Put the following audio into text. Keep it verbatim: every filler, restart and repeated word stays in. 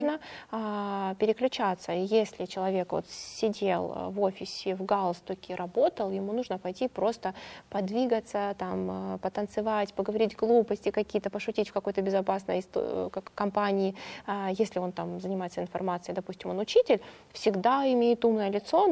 а, переключаться. Если человек вот сидел в офисе в галстуке, работал, ему нужно пойти просто подвигаться, там, потанцевать, поговорить глупости какие-то, пошутить в какой-то безопасной как компании. А, если он там занимается информацией, допустим, он учитель, всегда имеет умное лицо,